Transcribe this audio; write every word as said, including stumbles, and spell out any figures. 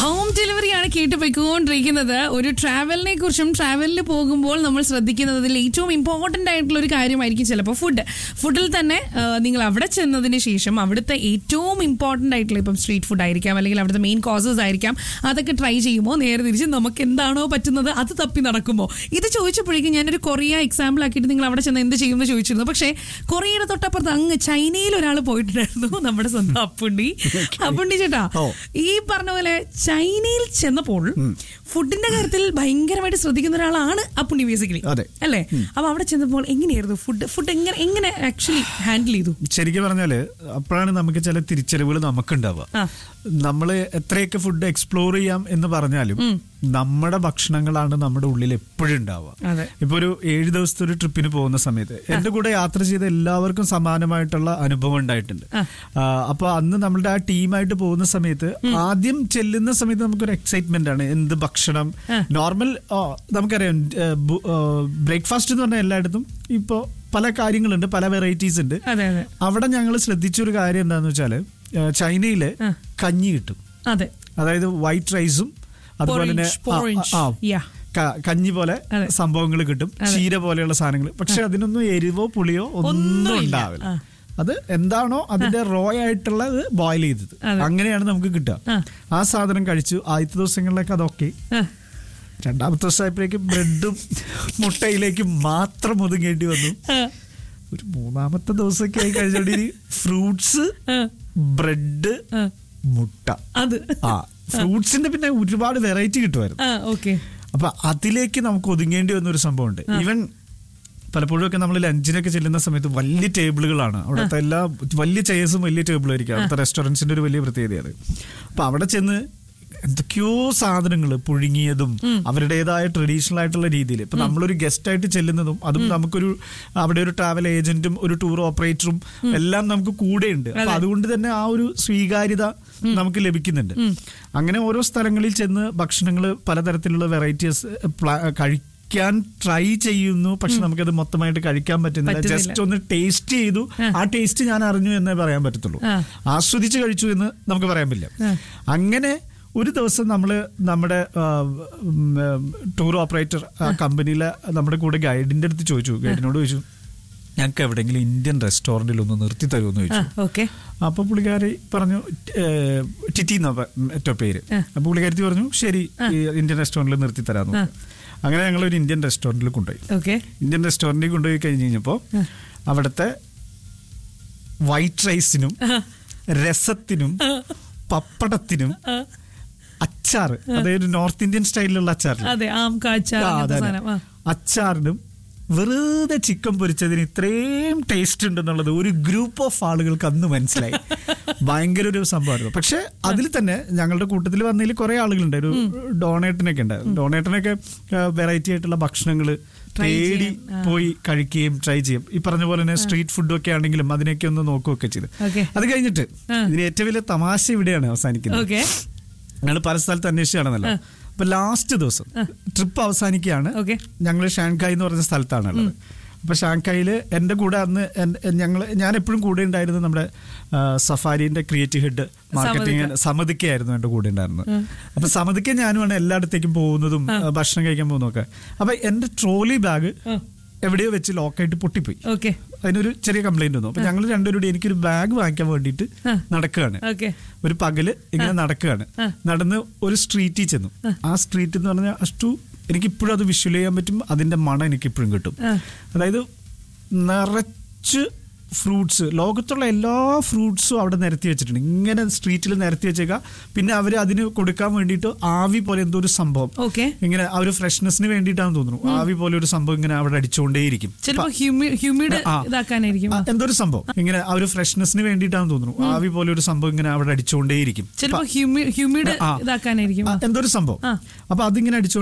Home ഡെലിവറിയാണ് കേട്ട് പോയിക്കൊണ്ടിരിക്കുന്നത്. ഒരു ട്രാവലിനെ കുറിച്ചും ട്രാവലിൽ പോകുമ്പോൾ നമ്മൾ ശ്രദ്ധിക്കുന്നതിൽ ഏറ്റവും ഇമ്പോർട്ടൻ്റ് ആയിട്ടുള്ള ഒരു കാര്യമായിരിക്കും ചിലപ്പോൾ ഫുഡ്. ഫുഡിൽ തന്നെ നിങ്ങൾ അവിടെ ചെന്നതിന് ശേഷം അവിടുത്തെ ഏറ്റവും ഇമ്പോർട്ടൻ്റ് ആയിട്ടുള്ള ഇപ്പം സ്ട്രീറ്റ് ഫുഡ് ആയിരിക്കാം, അല്ലെങ്കിൽ അവിടുത്തെ മെയിൻ കോസസ് ആയിരിക്കാം, അതൊക്കെ ട്രൈ ചെയ്യുമ്പോൾ നേരെ തിരിച്ച് നമുക്ക് എന്താണോ പറ്റുന്നത് അത് തപ്പി നടക്കുമ്പോൾ. ഇത് ചോദിച്ചപ്പോഴേക്കും ഞാനൊരു കൊറിയ എക്സാമ്പിൾ ആക്കിയിട്ട് നിങ്ങൾ അവിടെ ചെന്ന് എന്ത് ചെയ്യുമെന്ന് ചോദിച്ചിരുന്നു. പക്ഷേ കൊറിയയുടെ തൊട്ടപ്പുറത്ത് അങ്ങ് ചൈനയിൽ ഒരാൾ പോയിട്ടുണ്ടായിരുന്നു, നമ്മുടെ സ്വന്തം അപ്പുണ്ണി. അപ്പുണ്ണി ചേട്ടാ, ഈ പറഞ്ഞ പോലെ ചൈനയിൽ ചെന്നപ്പോൾ ഫുഡിന്റെ കാര്യത്തിൽ ഭയങ്കരമായിട്ട് ശ്രദ്ധിക്കുന്ന ഒരാളാണ് അപ്പുണ്ണി ബേസിക്കലി, അല്ലേ? അപ്പൊ അവിടെ ചെന്നപ്പോൾ എങ്ങനെയായിരുന്നു ഫുഡ് ഫുഡ് എങ്ങനെ എങ്ങനെ ആക്ച്വലി ഹാൻഡിൽ ചെയ്തു? ശരിക്കും പറഞ്ഞാല് അപ്പോഴാണ് നമുക്ക് ചില തിരിച്ചറിവുകൾ നമുക്കുണ്ടാവുക. നമ്മള് എത്രയൊക്കെ ഫുഡ് എക്സ്പ്ലോർ ചെയ്യാം എന്ന് പറഞ്ഞാലും നമ്മുടെ ഭക്ഷണങ്ങളാണ് നമ്മുടെ ഉള്ളിൽ എപ്പോഴും ഉണ്ടാവുക. ഇപ്പൊ ഒരു ഏഴ് ദിവസത്തെ ഒരു ട്രിപ്പിന് പോകുന്ന സമയത്ത് എന്റെ കൂടെ യാത്ര ചെയ്ത എല്ലാവർക്കും സമാനമായിട്ടുള്ള അനുഭവം ഉണ്ടായിട്ടുണ്ട്. അപ്പൊ അന്ന് നമ്മളുടെ ആ ടീമായിട്ട് പോകുന്ന സമയത്ത് ആദ്യം ചെല്ലുന്ന സമയത്ത് നമുക്കൊരു എക്സൈറ്റ്മെന്റ് ആണ്. എന്ത് ഭക്ഷണം, നോർമൽ നമുക്കറിയാം ബ്രേക്ക്ഫാസ്റ്റ് എന്ന് പറഞ്ഞാൽ എല്ലായിടത്തും ഇപ്പോ പല കാര്യങ്ങളുണ്ട്, പല വെറൈറ്റീസ് ഉണ്ട്. അവിടെ ഞങ്ങൾ ശ്രദ്ധിച്ചൊരു കാര്യം എന്താന്ന് വെച്ചാല് ചൈനയില് കഞ്ഞി കിട്ടും. അതായത് വൈറ്റ് റൈസും അതുപോലെ തന്നെ കഞ്ഞി പോലെ സംഭവങ്ങൾ കിട്ടും, ചീര പോലെയുള്ള സാധനങ്ങൾ. പക്ഷെ അതിനൊന്നും എരിവോ പുളിയോ ഒന്നും ഉണ്ടാവില്ല. അത് എന്താണോ അതിന്റെ റോ ആയിട്ടുള്ളത് ബോയിൽ ചെയ്തത് അങ്ങനെയാണ് നമുക്ക് കിട്ടുക. ആ സാധനം കഴിച്ചു. ആദ്യത്തെ ദിവസങ്ങളിലൊക്കെ അതൊക്കെ. രണ്ടാമത്തെ ദിവസമായപ്പോഴേക്കും ബ്രെഡും മുട്ടയിലേക്ക് മാത്രം ഒതുങ്ങേണ്ടി വന്നു. ഒരു മൂന്നാമത്തെ ദിവസമൊക്കെ ആയി കഴിഞ്ഞോണ്ടി ഫ്രൂട്ട്സ്, ബ്രെഡ്, മുട്ട. അത് ആ ഫ്രൂട്ട്സിന്റെ പിന്നെ ഒരുപാട് വെറൈറ്റി കിട്ടുമായിരുന്നു. അപ്പൊ അതിലേക്ക് നമുക്ക് ഒതുങ്ങേണ്ടി വന്ന ഒരു സംഭവമുണ്ട്. ഈവൻ പലപ്പോഴും ഒക്കെ നമ്മൾ ലഞ്ചിനൊക്കെ ചെല്ലുന്ന സമയത്ത് വലിയ ടേബിളുകളാണ് അവിടുത്തെ. എല്ലാ വലിയ ചെയർസും വലിയ ടേബിളും ആയിരിക്കും അവിടുത്തെ റെസ്റ്റോറൻറ്റ്സിന്റെ ഒരു വലിയ പ്രത്യേകതയാണ്. അപ്പൊ അവിടെ ചെന്ന് എന്തൊക്കെയോ സാധനങ്ങൾ പുഴുങ്ങിയതും അവരുടേതായ ട്രഡീഷണൽ ആയിട്ടുള്ള രീതിയിൽ. ഇപ്പൊ നമ്മളൊരു ഗസ്റ്റ് ആയിട്ട് ചെല്ലുന്നതും അതും നമുക്കൊരു അവിടെ ഒരു ട്രാവൽ ഏജന്റും ഒരു ടൂർ ഓപ്പറേറ്ററും എല്ലാം നമുക്ക് കൂടെയുണ്ട്. അപ്പൊ അതുകൊണ്ട് തന്നെ ആ ഒരു സ്വീകാര്യത നമുക്ക് ലഭിക്കുന്നുണ്ട്. അങ്ങനെ ഓരോ സ്ഥലങ്ങളിൽ ചെന്ന് ഭക്ഷണങ്ങൾ പലതരത്തിലുള്ള വെറൈറ്റീസ് കഴിക്കാൻ ട്രൈ ചെയ്യുന്നു. പക്ഷെ നമുക്കത് മൊത്തമായിട്ട് കഴിക്കാൻ പറ്റുന്നില്ല. ജസ്റ്റ് ഒന്ന് ടേസ്റ്റ് ചെയ്തു, ആ ടേസ്റ്റ് ഞാൻ അറിഞ്ഞു എന്നേ പറയാൻ പറ്റത്തുള്ളൂ. ആസ്വദിച്ച് കഴിച്ചു എന്ന് നമുക്ക് പറയാൻ പറ്റില്ല. അങ്ങനെ ഒരു ദിവസം നമ്മള് നമ്മുടെ ടൂർ ഓപ്പറേറ്റർ കമ്പനിയിലെ നമ്മുടെ കൂടെ ഗൈഡിന്റെ അടുത്ത് ചോദിച്ചു, ഗൈഡിനോട് ചോദിച്ചു ഞങ്ങൾക്ക് എവിടെയെങ്കിലും ഇന്ത്യൻ റെസ്റ്റോറന്റിൽ ഒന്ന് നിർത്തി തരുമെന്ന് ചോദിച്ചു. അപ്പൊ പുള്ളിക്കാരി പറഞ്ഞു, ടിറ്റി എന്നാ ഏറ്റവും പേര്. അപ്പൊ പുള്ളിക്കാരി പറഞ്ഞു ശരി, ഇന്ത്യൻ റെസ്റ്റോറന്റിൽ നിർത്തി തരാമെന്ന്. അങ്ങനെ ഞങ്ങൾ ഒരു ഇന്ത്യൻ റെസ്റ്റോറന്റിൽ കൊണ്ടുപോയി. ഇന്ത്യൻ റെസ്റ്റോറന്റിൽ കൊണ്ടുപോയി കഴിഞ്ഞ് കഴിഞ്ഞപ്പോ അവിടുത്തെ വൈറ്റ് റൈസിനും രസത്തിനും പപ്പടത്തിനും അച്ചാറ്, അതായത് നോർത്ത് ഇന്ത്യൻ സ്റ്റൈലിലുള്ള അച്ചാറിനും അച്ചാറിനും വെറുതെ ചിക്കൻ പൊരിച്ചതിന് ഇത്രയും ടേസ്റ്റ് ഉണ്ടെന്നുള്ളത് ഒരു ഗ്രൂപ്പ് ഓഫ് ആളുകൾക്ക് അന്ന് മനസ്സിലായി. ഭയങ്കര ഒരു സംഭവമായിരുന്നു. പക്ഷെ അതിൽ തന്നെ ഞങ്ങളുടെ കൂട്ടത്തിൽ വന്നതിൽ കുറെ ആളുകളുണ്ട്. ഒരു ഡോണേട്ടനൊക്കെ ഉണ്ട്. ഡോണേട്ടനൊക്കെ വെറൈറ്റി ആയിട്ടുള്ള ഭക്ഷണങ്ങൾ തേടി പോയി കഴിക്കുകയും ട്രൈ ചെയ്യും. ഈ പറഞ്ഞ പോലെ തന്നെ സ്ട്രീറ്റ് ഫുഡും ഒക്കെ ആണെങ്കിലും അതിനൊക്കെ ഒന്ന് നോക്കുകയൊക്കെ ചെയ്ത്. അത് കഴിഞ്ഞിട്ട് ഇതിന് ഏറ്റവും വലിയ തമാശ ഇവിടെയാണ് അവസാനിക്കുന്നത്. ഞങ്ങൾ പല സ്ഥലത്ത് അന്വേഷിച്ചാണെന്നല്ലോ. അപ്പൊ ലാസ്റ്റ് ദിവസം ട്രിപ്പ് അവസാനിക്കുകയാണ്. ഞങ്ങൾ ഷാങ്ഹായ് എന്ന് പറഞ്ഞ സ്ഥലത്താണുള്ളത്. അപ്പൊ ഷാങ്ഹായില് എന്റെ കൂടെ അന്ന് ഞങ്ങൾ ഞാൻ എപ്പോഴും കൂടെ ഉണ്ടായിരുന്നത് നമ്മുടെ സഫാരിന്റെ ക്രിയേറ്റീവ് ഹെഡ് മാർക്കറ്റിംഗ് സമതിക്കായിരുന്നു എന്റെ കൂടെ ഉണ്ടായിരുന്നത്. അപ്പൊ സമതിക്ക ഞാനുമാണ് എല്ലായിടത്തേക്കും പോകുന്നതും ഭക്ഷണം കഴിക്കാൻ പോകുന്നതൊക്കെ. അപ്പൊ എന്റെ ട്രോളി ബാഗ് എവിടെയോ വെച്ച് ലോക്കായിട്ട് പൊട്ടിപ്പോയി. അതിനൊരു ചെറിയ കംപ്ലൈന്റ് വന്നു. അപ്പൊ ഞങ്ങൾ രണ്ടുപേരുടെ എനിക്കൊരു ബാഗ് വാങ്ങിക്കാൻ വേണ്ടിയിട്ട് നടക്കുകയാണ്. ഒരു പകല് ഇങ്ങനെ നടക്കുകയാണ്. നടന്ന് ഒരു സ്ട്രീറ്റിൽ ചെന്നു. ആ സ്ട്രീറ്റ് എന്ന് പറഞ്ഞാൽ അഷ്ടു എനിക്കിപ്പോഴും അത് വിഷ്വൽ ചെയ്യാൻ പറ്റും. അതിന്റെ മണം എനിക്കിപ്പോഴും കിട്ടും. അതായത് നിറച്ച് ഫ്രൂട്ട്സ്, ലോകത്തുള്ള എല്ലാ ഫ്രൂട്ട്സും അവിടെ നിരത്തി വെച്ചിട്ടുണ്ട്. ഇങ്ങനെ സ്ട്രീറ്റിൽ നിരത്തി വെച്ചേക്കാം. പിന്നെ അവര് അതിന് കൊടുക്കാൻ വേണ്ടിയിട്ട് ആവി പോലെ എന്തോ ഒരു സംഭവം ഇങ്ങനെ ആ ഒരു ഫ്രഷ്നെസ്സിന് വേണ്ടിയിട്ടാണെന്ന് തോന്നുന്നു. ആവി പോലെ ഒരു സംഭവം ഇങ്ങനെ അവിടെ അടിച്ചുകൊണ്ടേയിരിക്കും. എന്തോ ഒരു സംഭവം ഇങ്ങനെ ആ ഒരു ഫ്രഷ്നെസ്സിന് വേണ്ടിയിട്ടാണെന്ന് തോന്നുന്നു. ആവി പോലെ ഒരു സംഭവം ഇങ്ങനെ അവിടെ അടിച്ചുകൊണ്ടേയിരിക്കും. എന്തോ ഒരു സംഭവം. അപ്പൊ അതിങ്ങനെ അടിച്ചു